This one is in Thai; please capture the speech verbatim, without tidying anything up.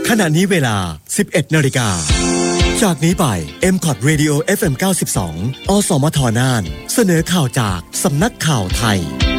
ขณะนี้เวลา สิบเอ็ดนาฬิกา จากนี้ไป เอ็ม คอท Radio เอฟ เอ็ม เก้าสิบสอง อสมทน่านเสนอข่าวจากสำนักข่าวไทย